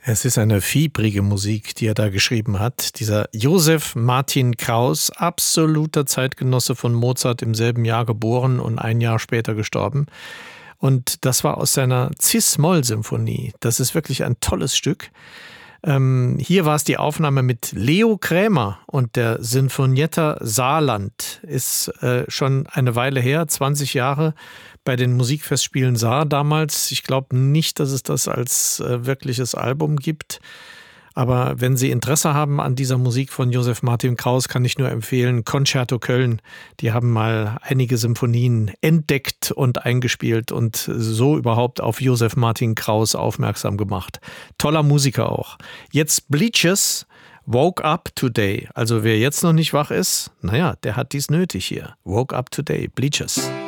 Es ist eine fiebrige Musik, die er da geschrieben hat. Dieser Josef Martin Kraus, absoluter Zeitgenosse von Mozart, im selben Jahr geboren und ein Jahr später gestorben. Und das war aus seiner Cis-Moll-Symphonie. Das ist wirklich ein tolles Stück. Hier war es die Aufnahme mit Leo Krämer und der Sinfonietta Saarland. Ist schon eine Weile her, 20 Jahre bei den Musikfestspielen Saar damals. Ich glaube nicht, dass es das als wirkliches Album gibt. Aber wenn Sie Interesse haben an dieser Musik von Josef Martin Kraus, kann ich nur empfehlen, Concerto Köln. Die haben mal einige Symphonien entdeckt und eingespielt und so überhaupt auf Josef Martin Kraus aufmerksam gemacht. Toller Musiker auch. Jetzt Bleachers, Woke Up Today. Also wer jetzt noch nicht wach ist, naja, der hat dies nötig hier. Woke Up Today, Bleachers.